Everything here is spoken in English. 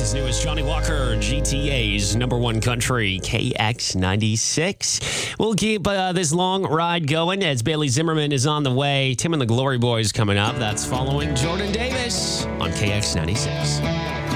is new as Johnny Walker, GTA's number one country, KX96. We'll keep this long ride going as Bailey Zimmerman is on the way. Tim and the Glory Boys coming up. That's following Jordan Davis on KX96.